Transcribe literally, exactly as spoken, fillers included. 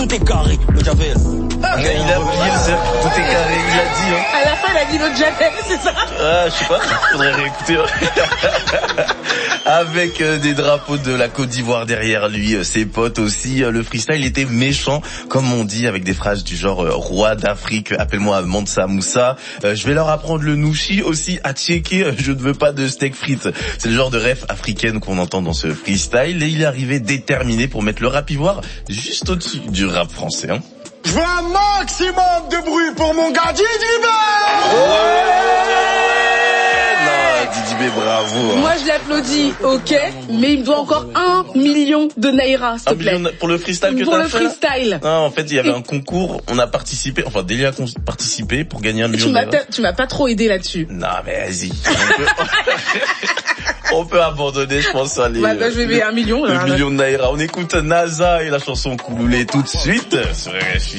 Tout est carré, le Javel. Ah, il a oublié le cercle, tout est carré, il l'a dit. Hein. À la fin, il a dit le Javel, c'est ça? Ah, je sais pas, faudrait réécouter. Hein. Avec euh, des drapeaux de la Côte d'Ivoire derrière lui, euh, ses potes aussi. Euh, le freestyle était méchant, comme on dit, avec des phrases du genre euh, roi d'Afrique, appelle-moi Mansa Moussa. Euh, je vais leur apprendre le nouchi aussi à checker. Euh, je ne veux pas de steak frites. C'est le genre de ref africaine qu'on entend dans ce freestyle. Et il est arrivé déterminé pour mettre le rap ivoire juste au-dessus du rap français. Hein. Je veux un maximum de bruit pour mon gars Didi B. Didi B, bravo. Moi, je l'applaudis, ok, mais il me doit encore un million de naira, s'il te plaît. Million pour le freestyle que Pour t'as le fait, freestyle. Non, en fait, il y avait un concours, on a participé, enfin, Delia a participé pour gagner un million tu de naira. Tu m'as pas trop aidé là-dessus. Non, mais vas-y. On peut abandonner, je pense, aller. Bah, bah, je vais payer un million. Le million de naira. On écoute NASA et la chanson Kouloulé tout de suite sur R F I.